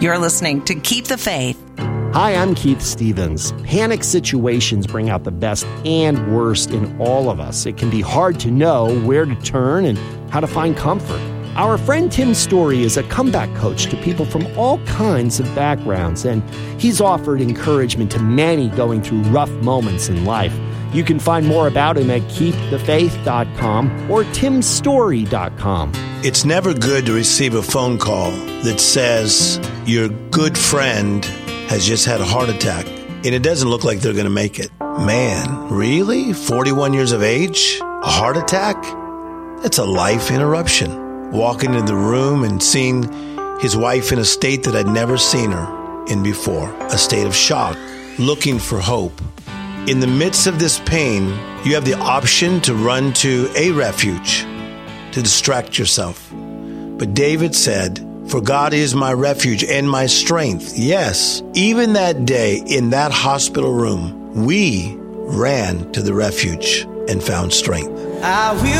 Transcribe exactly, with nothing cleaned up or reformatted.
You're listening to Keep the Faith. Hi, I'm Keith Stevens. Panic situations bring out the best and worst in all of us. It can be hard to know where to turn and how to find comfort. Our friend Tim Storey is a comeback coach to people from all kinds of backgrounds, and he's offered encouragement to many going through rough moments in life. You can find more about him at keep the faith dot com or tim storey dot com. It's never good to receive a phone call that says your good friend has just had a heart attack, and it doesn't look like they're going to make it. Man, really? forty-one years of age? A heart attack? That's a life interruption. Walking into the room and seeing his wife in a state that I'd never seen her in before, a state of shock, looking for hope. In the midst of this pain, you have the option to run to a refuge, to distract yourself. But David said, "For God is my refuge and my strength." Yes, even that day in that hospital room, we ran to the refuge and found strength. I will